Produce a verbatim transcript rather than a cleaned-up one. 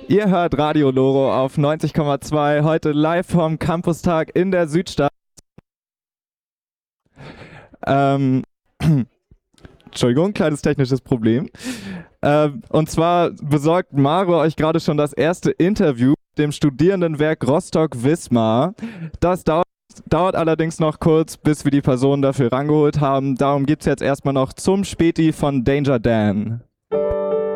Ihr hört Radio Loro auf neunzig Komma zwei, heute live vom Campustag in der Südstadt. Ähm, Entschuldigung, kleines technisches Problem. Ähm, und zwar besorgt Maro euch gerade schon das erste Interview mit dem Studierendenwerk Rostock-Wismar. Das dauert, dauert allerdings noch kurz, bis wir die Personen dafür rangeholt haben. Darum gibt es jetzt erstmal noch zum Späti von Danger Dan.